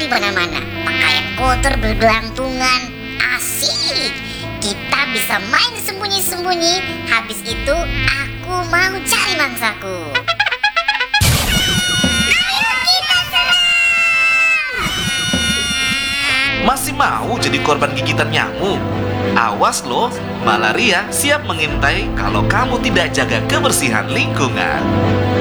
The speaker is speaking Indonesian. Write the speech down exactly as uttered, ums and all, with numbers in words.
mana-mana. Pakaian kotor bergelantungan. Asik. Kita bisa main sembunyi-sembunyi. Habis itu aku mau cari mangsaku. Ayo kita serang. Masih mau jadi korban gigitan nyamuk? Awas loh, malaria siap mengintai kalau kamu tidak jaga kebersihan lingkungan.